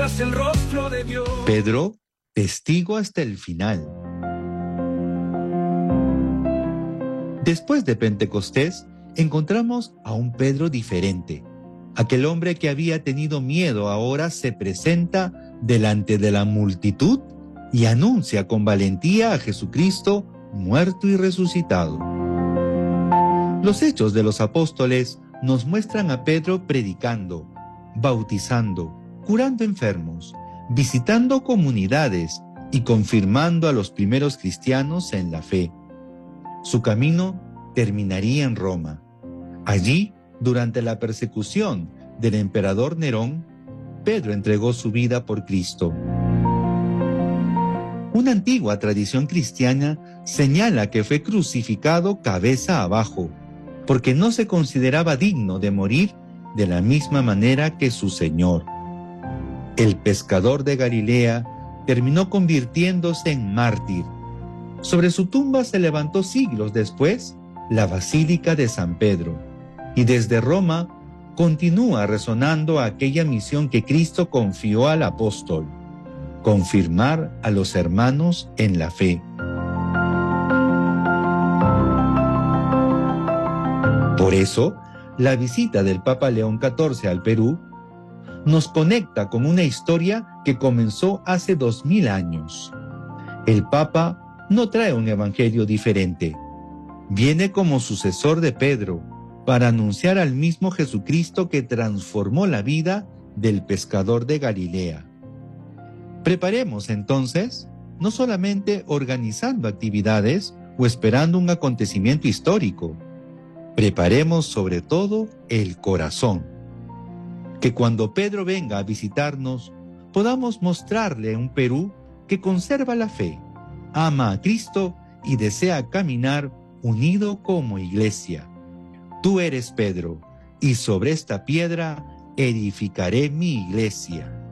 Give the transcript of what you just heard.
verás el rostro de Dios. Pedro, testigo hasta el final. Después de Pentecostés, encontramos a un Pedro diferente. Aquel hombre que había tenido miedo ahora se presenta delante de la multitud y anuncia con valentía a Jesucristo muerto y resucitado. Los Hechos de los Apóstoles nos muestran a Pedro predicando, bautizando, curando enfermos, visitando comunidades y confirmando a los primeros cristianos en la fe. Su camino terminaría en Roma. Allí, durante la persecución del emperador Nerón, Pedro entregó su vida por Cristo. Una antigua tradición cristiana señala que fue crucificado cabeza abajo, porque no se consideraba digno de morir de la misma manera que su Señor. El pescador de Galilea terminó convirtiéndose en mártir. Sobre su tumba se levantó siglos después la Basílica de San Pedro, y desde Roma continúa resonando aquella misión que Cristo confió al apóstol: confirmar a los hermanos en la fe. Por eso, la visita del Papa León XIV al Perú nos conecta con una historia que comenzó hace 2000 años. El Papa no trae un evangelio diferente. Viene como sucesor de Pedro para anunciar al mismo Jesucristo que transformó la vida del pescador de Galilea. Preparemos entonces, no solamente organizando actividades o esperando un acontecimiento histórico, preparemos sobre todo el corazón. Que cuando Pedro venga a visitarnos, podamos mostrarle un Perú que conserva la fe, ama a Cristo y desea caminar unido como iglesia. Tú eres Pedro, y sobre esta piedra edificaré mi iglesia.